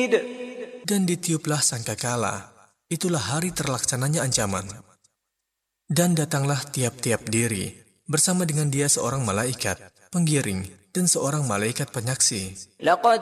Dan ditiuplah sangkakala, itulah hari terlaksananya ancaman. Dan datanglah tiap-tiap diri, bersama dengan dia seorang malaikat, penggiring, dan seorang malaikat penyaksi. لقد